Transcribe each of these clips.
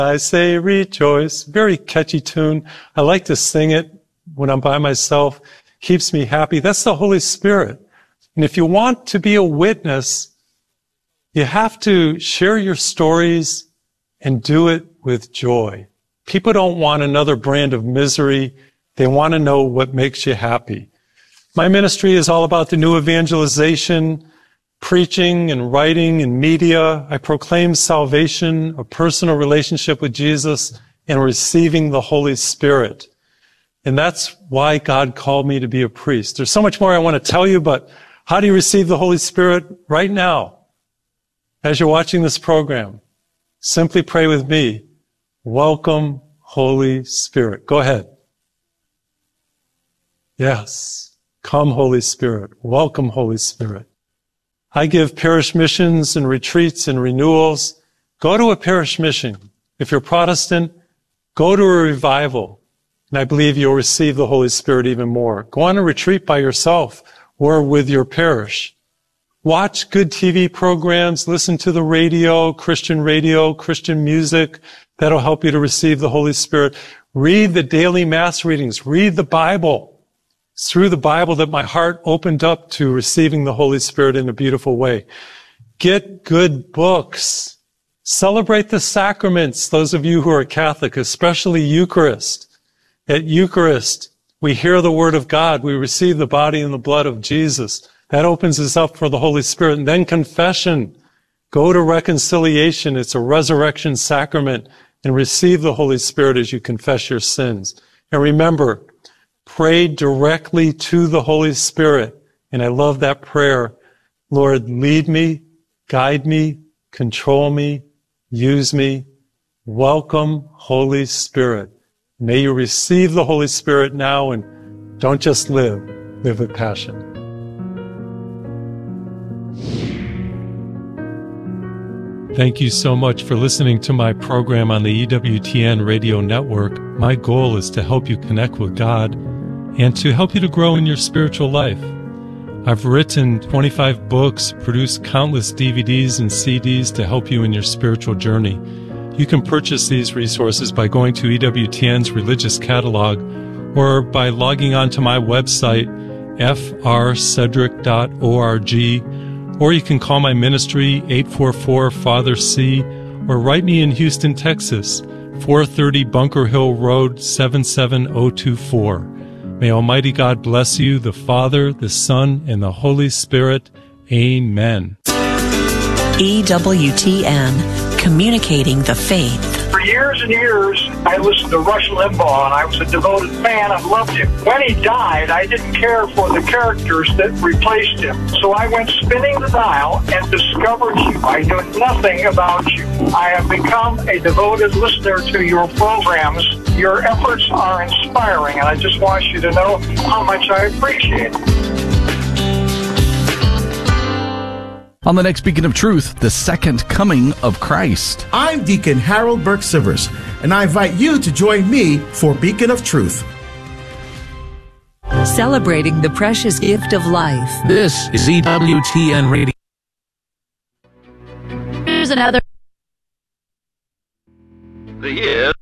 I say rejoice. Very catchy tune. I like to sing it when I'm by myself. Keeps me happy. That's the Holy Spirit. And if you want to be a witness, you have to share your stories and do it with joy. People don't want another brand of misery. They want to know what makes you happy. My ministry is all about the new evangelization, preaching and writing and media. I proclaim salvation, a personal relationship with Jesus, and receiving the Holy Spirit. And that's why God called me to be a priest. There's so much more I want to tell you, but how do you receive the Holy Spirit right now? As you're watching this program, simply pray with me. Welcome, Holy Spirit. Go ahead. Yes. Come, Holy Spirit. Welcome, Holy Spirit. I give parish missions and retreats and renewals. Go to a parish mission. If you're Protestant, go to a revival. And I believe you'll receive the Holy Spirit even more. Go on a retreat by yourself or with your parish. Watch good TV programs, listen to the radio, Christian music. That'll help you to receive the Holy Spirit. Read the daily Mass readings. Read the Bible. It's through the Bible that my heart opened up to receiving the Holy Spirit in a beautiful way. Get good books. Celebrate the sacraments, those of you who are Catholic, especially Eucharist. At Eucharist, we hear the Word of God. We receive the body and the blood of Jesus. That opens us up for the Holy Spirit. And then confession. Go to reconciliation. It's a resurrection sacrament. And receive the Holy Spirit as you confess your sins. And remember, pray directly to the Holy Spirit. And I love that prayer. Lord, lead me, guide me, control me, use me. Welcome, Holy Spirit. May you receive the Holy Spirit now and don't just live with passion. Thank you so much for listening to my program on the EWTN radio network. My goal is to help you connect with God and to help you to grow in your spiritual life. I've written 25 books, produced countless DVDs and CDs to help you in your spiritual journey. You can purchase these resources by going to EWTN's religious catalog or by logging on to my website, frcedric.org, or you can call my ministry, 844-FATHER-C, or write me in Houston, Texas, 430 Bunker Hill Road, 77024. May Almighty God bless you, the Father, the Son, and the Holy Spirit. Amen. EWTN, communicating the faith. For years and years, I listened to Rush Limbaugh, and I was a devoted fan. I loved him. When he died, I didn't care for the characters that replaced him. So I went spinning the dial and discovered you. I knew nothing about you. I have become a devoted listener to your programs. Your efforts are inspiring, and I just want you to know how much I appreciate it. On the next Beacon of Truth, the second coming of Christ. I'm Deacon Harold Burke Sivers, and I invite you to join me for Beacon of Truth. Celebrating the precious gift of life. This is EWTN Radio. Here's another. The year.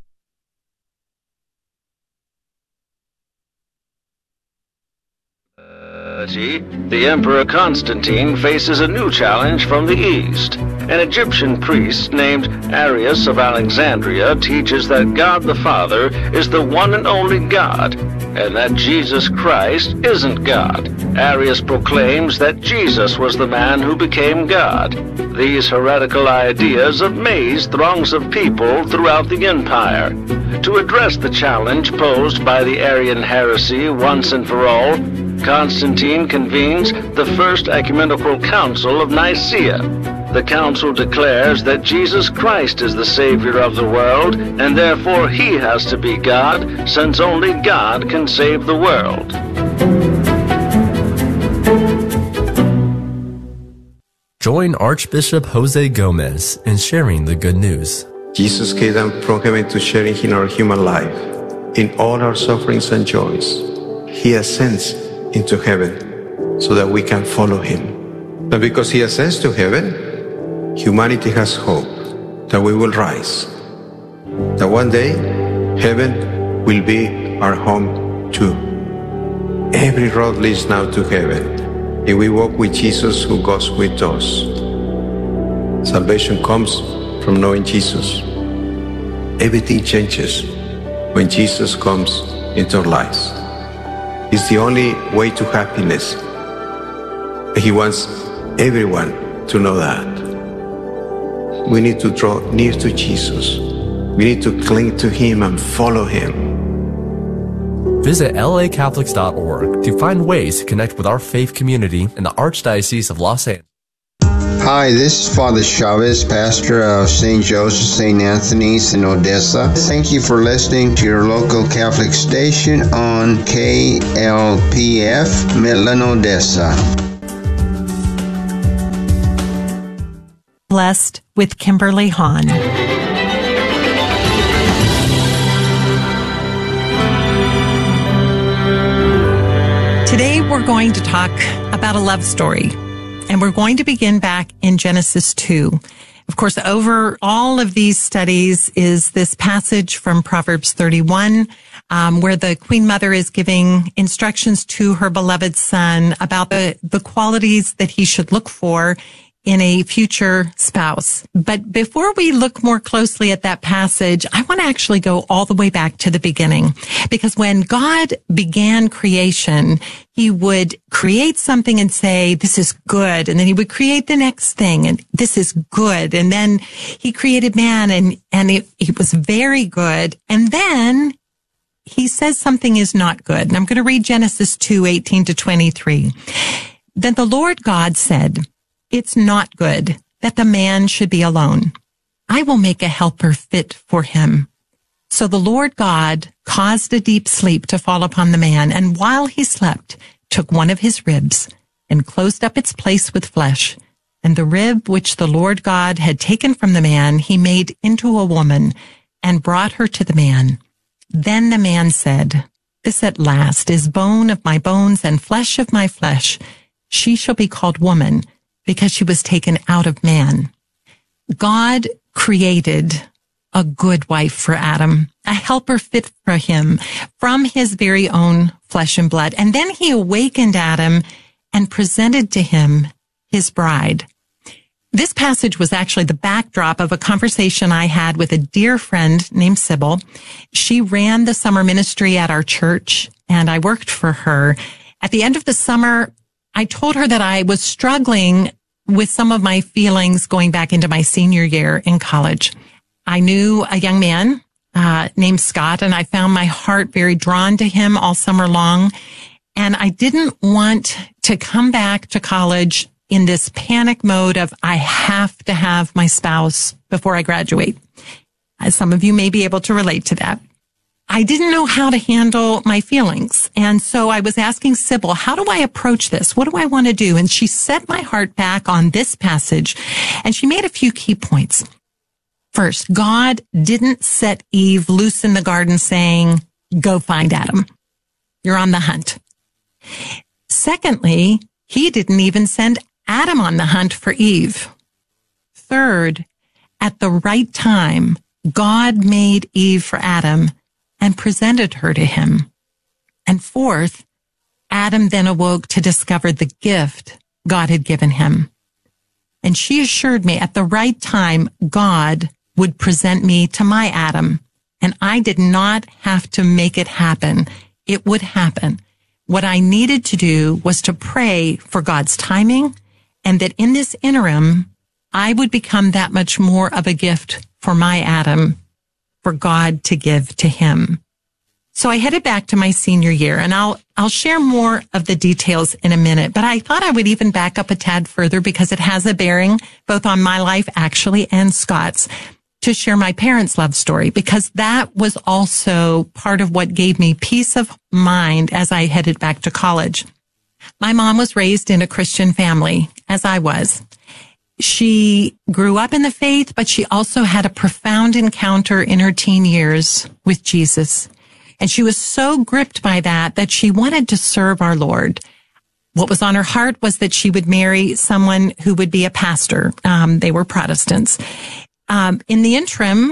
The Emperor Constantine faces a new challenge from the East. An Egyptian priest named Arius of Alexandria teaches that God the Father is the one and only God, and that Jesus Christ isn't God. Arius proclaims that Jesus was the man who became God. These heretical ideas amazed throngs of people throughout the empire. To address the challenge posed by the Arian heresy once and for all, Constantine convenes the First Ecumenical Council of Nicaea. The council declares that Jesus Christ is the Savior of the world, and therefore he has to be God, since only God can save the world. Join Archbishop Jose Gomez in sharing the good news. Jesus came down from heaven to share in our human life, in all our sufferings and joys. He ascends into heaven so that we can follow him. But because he ascends to heaven, humanity has hope that we will rise. And one day, heaven will be our home too. Every road leads now to heaven, if we walk with Jesus who goes with us. Salvation comes from knowing Jesus. Everything changes when Jesus comes into our lives. It's the only way to happiness. He wants everyone to know that. We need to draw near to Jesus. We need to cling to Him and follow Him. Visit lacatholics.org to find ways to connect with our faith community in the Archdiocese of Los Angeles. Hi, this is Father Chavez, pastor of St. Joseph St. Anthony's in Odessa. Thank you for listening to your local Catholic station on KLPF, Midland, Odessa. Blessed with Kimberly Hahn. Today we're going to talk about a love story, and we're going to begin back in Genesis 2. Of course, over all of these studies is this passage from Proverbs 31, where the Queen Mother is giving instructions to her beloved son about the qualities that he should look for in a future spouse. But before we look more closely at that passage, I want to actually go all the way back to the beginning. Because when God began creation, He would create something and say, this is good. And then He would create the next thing and this is good. And then He created man and it was very good. And then He says something is not good. And I'm going to read Genesis 2:18-23. Then the Lord God said, "It's not good that the man should be alone. I will make a helper fit for him." So the Lord God caused a deep sleep to fall upon the man, and while he slept, took one of his ribs and closed up its place with flesh. And the rib which the Lord God had taken from the man, He made into a woman and brought her to the man. Then the man said, "This at last is bone of my bones and flesh of my flesh. She shall be called woman, because she was taken out of man." God created a good wife for Adam, a helper fit for him from his very own flesh and blood. And then He awakened Adam and presented to him his bride. This passage was actually the backdrop of a conversation I had with a dear friend named Sybil. She ran the summer ministry at our church, and I worked for her. At the end of the summer, I told her that I was struggling with some of my feelings going back into my senior year in college. I knew a young man named Scott, and I found my heart very drawn to him all summer long. And I didn't want to come back to college in this panic mode of I have to have my spouse before I graduate. As some of you may be able to relate to that. I didn't know how to handle my feelings. And so I was asking Sybil, how do I approach this? What do I want to do? And she set my heart back on this passage, and she made a few key points. First, God didn't set Eve loose in the garden saying, "Go find Adam. You're on the hunt." Secondly, He didn't even send Adam on the hunt for Eve. Third, at the right time, God made Eve for Adam and presented her to him. And fourth, Adam then awoke to discover the gift God had given him. And she assured me at the right time, God would present me to my Adam. And I did not have to make it happen. It would happen. What I needed to do was to pray for God's timing, and that in this interim, I would become that much more of a gift for my Adam, for God to give to him. So I headed back to my senior year, and I'll share more of the details in a minute, but I thought I would even back up a tad further because it has a bearing both on my life actually and Scott's, to share my parents' love story, because that was also part of what gave me peace of mind as I headed back to college. My mom was raised in a Christian family, as I was. She grew up in the faith, but she also had a profound encounter in her teen years with Jesus. And she was so gripped by that she wanted to serve our Lord. What was on her heart was that she would marry someone who would be a pastor. They were Protestants. In the interim,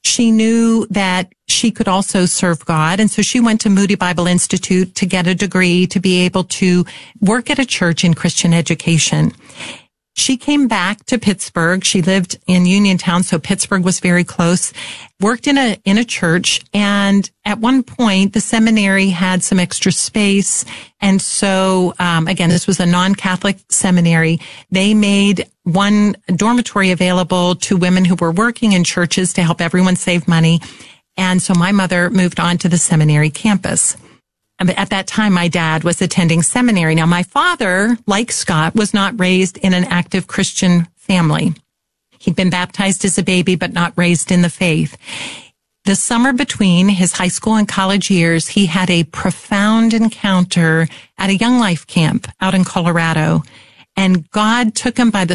she knew that she could also serve God. And so she went to Moody Bible Institute to get a degree to be able to work at a church in Christian education. She came back to Pittsburgh. She lived in Uniontown, so Pittsburgh was very close. Worked in a church, and at one point the seminary had some extra space. And so, again, this was a non-Catholic seminary. They made one dormitory available to women who were working in churches to help everyone save money. And so my mother moved on to the seminary campus. At that time, my dad was attending seminary. Now, my father, like Scott, was not raised in an active Christian family. He'd been baptized as a baby, but not raised in the faith. The summer between his high school and college years, he had a profound encounter at a Young Life camp out in Colorado. And God took him by the